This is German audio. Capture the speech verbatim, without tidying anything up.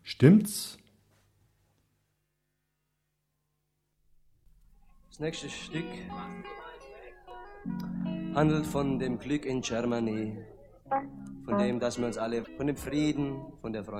Stimmt's? Das nächste Stück handelt von dem Glück in Germany, von dem, dass wir uns alle, von dem Frieden, von der Freundschaft